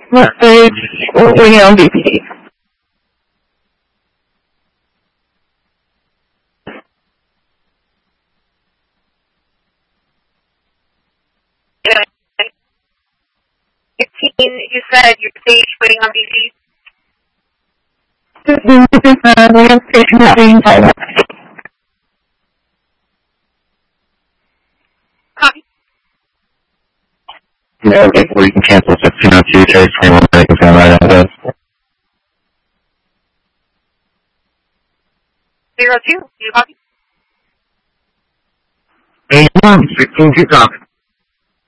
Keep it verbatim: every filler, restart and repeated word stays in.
What stage? We're waiting on B P D. fifteen, you said your stage waiting on B P. This is uh, we have station not being tied. Copy. Yeah, okay, well, you can cancel fifteen oh two, Chase twenty-one, I think it's going right out of this. Zero two, you copy? eighty-one, sixteen two, copy.